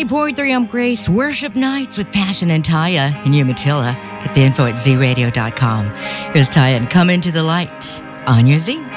98.3, I'm Grace. Worship Nights with Passion and Taya in Umatilla. Get the info at zradio.com. Here's Taya and Come Into the Light on your Z.